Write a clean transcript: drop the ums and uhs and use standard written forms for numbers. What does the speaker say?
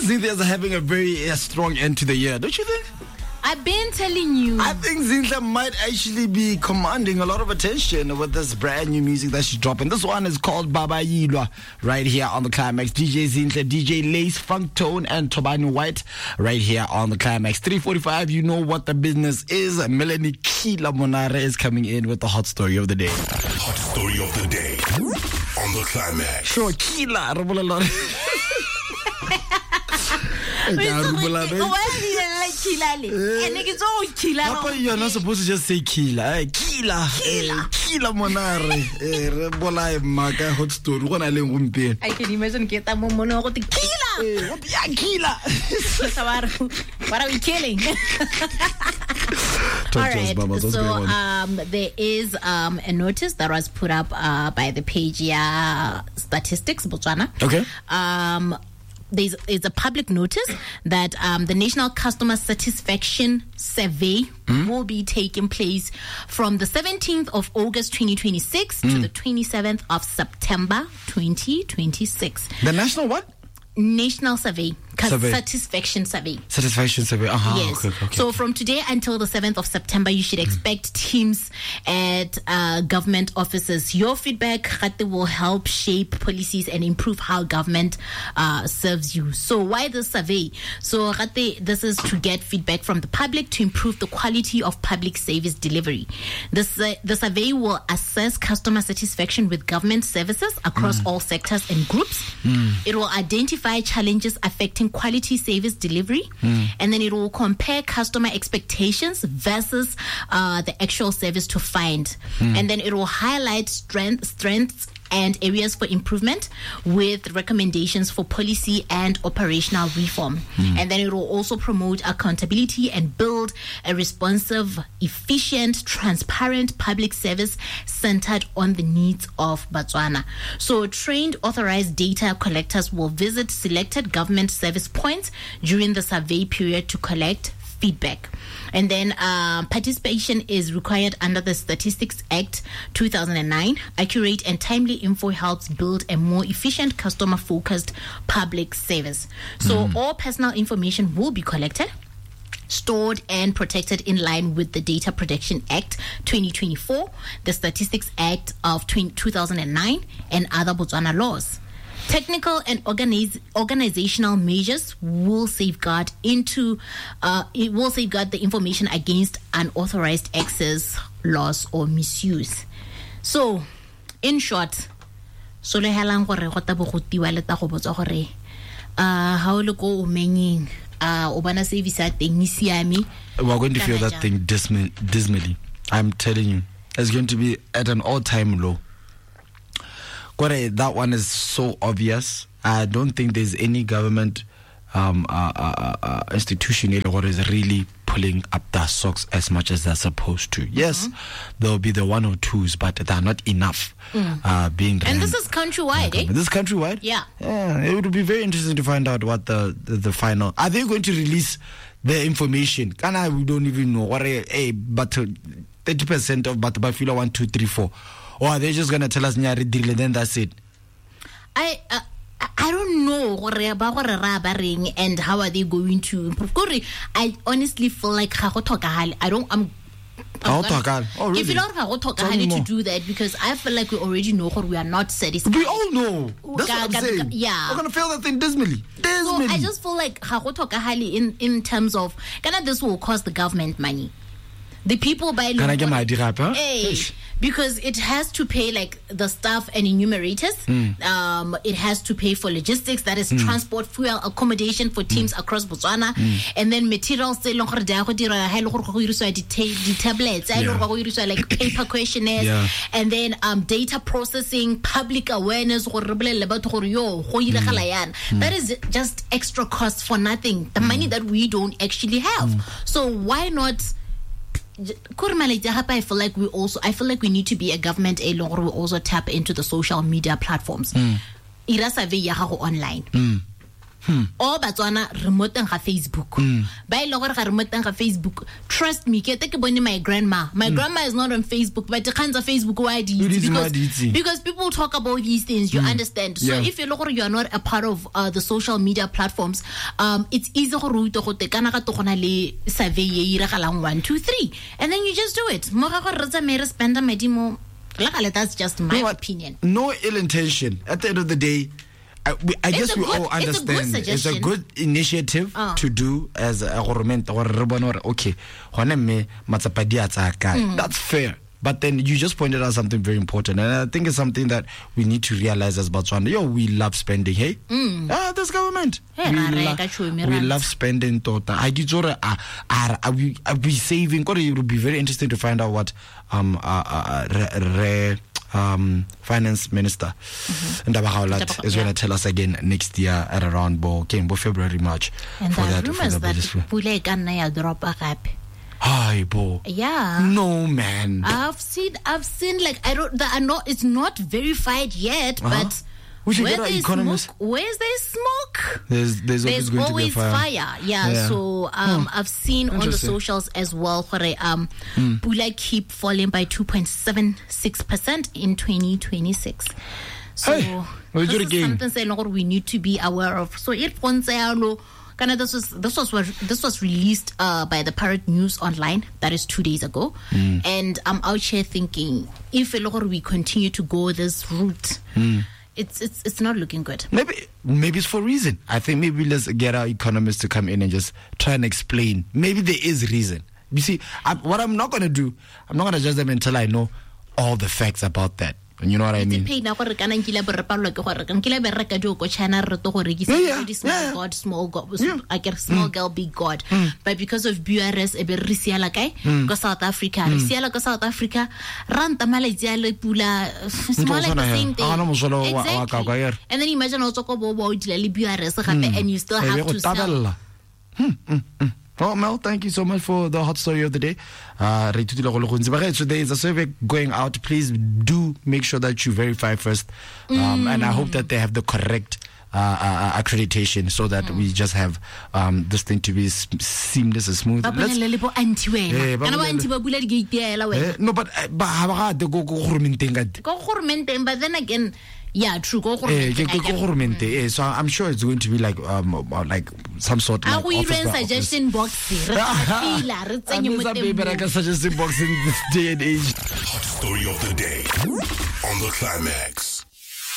Zinhle's having a very strong end to the year, don't you think? I've been telling you. I think Zinhle might actually be commanding a lot of attention with this brand new music that she's dropping. This one is called Baba Yilwa, right here on the Climax. DJ Zinhle, DJ Lace, Funk Tone, and Tobani White, right here on the Climax. 3:45, you know what the business is. Melanie Kila Monare is coming in with the hot story of the day. Hot story of the day on the Climax. Sure, Kila. You're not supposed to just say Kila. Kila Monare. Hot story. I can imagine get that mono to Kila. What are we killing? All right. So there is a notice that was put up by the page Statistics Botswana. Okay. There's a public notice that the National Customer Satisfaction Survey will be taking place from the 17th of August 2026 to the 27th of September 2026. The national what? National Survey. Satisfaction Survey. Satisfaction Survey. Yes. Okay. So from today until the 7th of September, you should expect teams at government offices. Your feedback will help shape policies and improve how government serves you. So why this survey? So this is to get feedback from the public to improve the quality of public service delivery. The survey will assess customer satisfaction with government services across all sectors and groups. It will identify challenges affecting quality service delivery, and then it will compare customer expectations versus the actual service to find, and then it will highlight strengths and areas for improvement with recommendations for policy and operational reform. And then it will also promote accountability and build a responsive, efficient, transparent public service centered on the needs of Botswana. So trained authorized data collectors will visit selected government service points during the survey period to collect feedback. And then participation is required under the Statistics Act 2009. Accurate and timely info helps build a more efficient, customer-focused public service. So all personal information will be collected, stored and protected in line with the Data Protection Act 2024, the Statistics Act of 2009, and other Botswana laws. Technical and organizational measures will safeguard the information against unauthorized access, loss, or misuse. So, in short, we are going to feel that thing dismally. I'm telling you, it's going to be at an all-time low. That one is so obvious. I don't think there's any government institution that is really pulling up their socks as much as they're supposed to. Yes, there'll be the one or twos, but they're not enough. Being and this is countrywide, eh? This is countrywide? Yeah. It would be very interesting to find out what the final. Are they going to release the information? We don't even know. But 30% of Batubafila 1, 2, 3, 4. Or are they just going to tell us Nyari deal and then that's it? I don't know and how are they going to improve. I honestly feel like if you don't to do that, because I feel like we already know we are not satisfied. We all know. That's what I'm saying. Yeah. We're going to fail that thing dismally. So I just feel like in terms of this will cost the government money. The people buy. Can I get my idea, huh? Because it has to pay like the staff and enumerators. It has to pay for logistics, that is transport, fuel, accommodation for teams across Botswana, and then materials. The tablets, like paper questionnaires, and then data processing, public awareness. That is just extra cost for nothing. The money that we don't actually have. So why not? I feel like we need to be a government we also tap into the social media platforms. Online. o batswana remote ga Facebook ba ile gore ga remote ga Facebook. Trust me, ke take bone my grandma is not on Facebook, but the kinds of Facebook why because people talk about these things, you understand. So if you are not a part of the social media platforms, it's easy go ruta go tekana ga togona le survey ye iragalang 1 2 3 and then you just do it. Mo ga go retsa me re spend medimo. That's just my opinion. No ill intention. At the end of the day, I guess we all understand it's a good initiative to do as a government or okay. That's fair. But then you just pointed out something very important, and I think it's something that we need to realize as Botswana. We love spending, hey? This government. We love spending. Are we saving? It would be very interesting to find out what finance minister Ndaba is going to tell us again next year at around February, March. And for that rumors that Pule can drop a rap. Hi, Bo. Yeah. No, man. I've seen like it's not verified yet, but where there's smoke, there's always fire. Yeah. So I've seen on the socials as well where Pula keep falling by 2.76% in 2026. So this is something we need to be aware of. So this was released by the Parrot News Online. That is 2 days ago. And I'm out here thinking, if we continue to go this route, it's not looking good. Maybe it's for a reason. I think maybe let's get our economists to come in and just try and explain. Maybe there is reason. You see, what I'm not going to do, I'm not going to judge them until I know all the facts about that. And you know what I mean? Small girl, big God. But because of BRS, go South Africa, go South Africa, run Malaysia, Pula, it's more like the same thing. Exactly. And then imagine also go BRS, and you still have to sell. Well, Mel, thank you so much for the hot story of the day. So there is a survey going out. Please do make sure that you verify first. And I hope that they have the correct accreditation so that we just have this thing to be seamless and smooth. No, but then again, yeah, true. So I'm sure it's going to be like some sort of suggestion box. Suggestion box in this day and age. Hot story of the day on the Climax.